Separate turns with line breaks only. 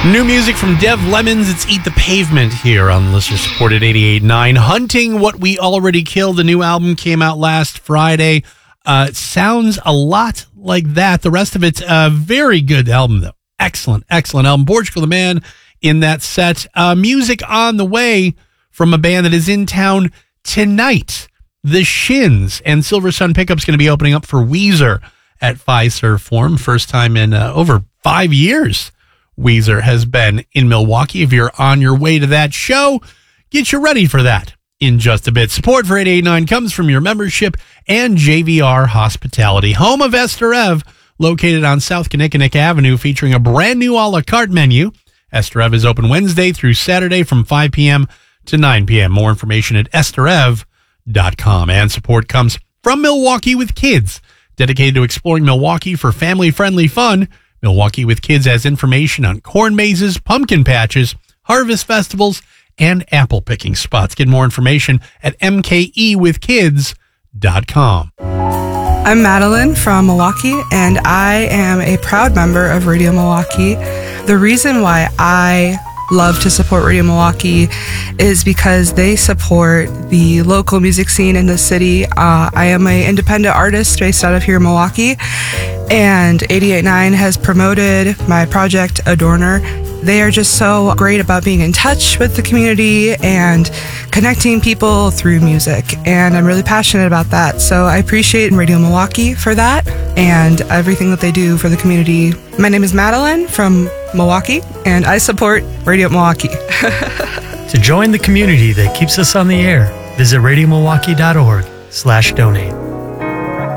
New music from Dev Lemons. It's Eat the Pavement here on listener-supported 88.9. Hunting What We Already Killed. The new album came out last Friday. It sounds a lot like that. The rest of it's a very good album, though. Excellent album. Portugal the Man in that set. Music on the way from a band that is in town tonight. The Shins and Silver Sun Pickup's going to be opening up for Weezer at Fiserv Forum. First time in over 5 years Weezer has been in Milwaukee. If you're on your way to that show, get you ready for that in just a bit. Support for 889 comes from your membership and JVR Hospitality, home of Esther Ev, located on South Kinnickinnick Avenue, featuring a brand new a la carte menu. Esther Ev is open Wednesday through Saturday from 5 p.m. to 9 p.m. More information at esterev.com. And support comes from Milwaukee with Kids, dedicated to exploring Milwaukee for family-friendly fun. Milwaukee with Kids has information on corn mazes, pumpkin patches, harvest festivals, and apple picking spots. Get more information at mkewithkids.com.
I'm Madeline from Milwaukee, and I am a proud member of Radio Milwaukee. The reason why I love to support Radio Milwaukee is because they support the local music scene in the city. I am an independent artist based out of here in Milwaukee, and 88.9 has promoted my project Adorner. They are just so great about being in touch with the community and connecting people through music, and I'm really passionate about that. So I appreciate Radio Milwaukee for that and everything that they do for the community. My name is Madeline from Milwaukee, and I support Radio Milwaukee.
To join the community that keeps us on the air, visit radiomilwaukee.org/donate.